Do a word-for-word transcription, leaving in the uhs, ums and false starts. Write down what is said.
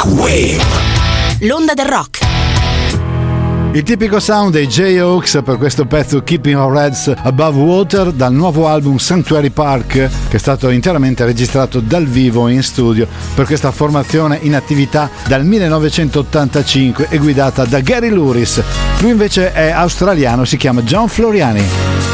Wave. L'onda del rock. Il tipico sound dei J-Hawks per questo pezzo Keeping Our Heads Above Water dal nuovo album Sanctuary Park, che è stato interamente registrato dal vivo in studio per questa formazione in attività dal millenovecentottantacinque e guidata da Gary Louris. Lui invece è australiano, si chiama John Floriani.